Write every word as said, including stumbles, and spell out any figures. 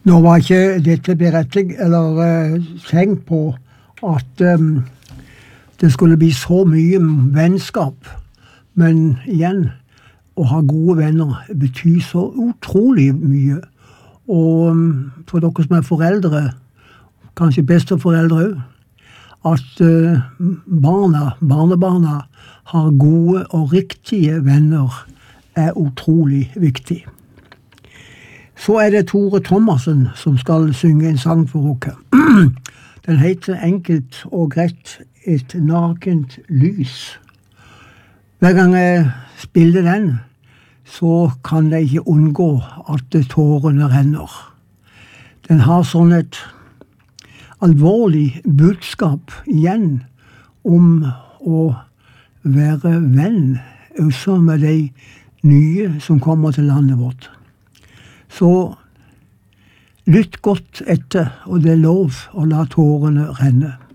Nå var ikke dette berettig eller uh, tenkt på at um, det skulle bli så mye vennskap, men igjen, å ha gode venner betyr så utrolig mye. Og um, for dere som er foreldre, kanskje besteforeldre også, at uh, barna, barnebarna har gode og riktige venner er utrolig viktig. Så er det Tore Thomassen som skal synge en sang for dere. Den heter enkelt og greit Et nakent lys. Hver gang jeg spiller den, så kan jeg ikke unngå at tårene renner. Den har sånn et alvorlig budskap igjen om å være venn, også med de nye som kommer til landet vårt. Så lytt godt etter, og det er lov å la tårene renne.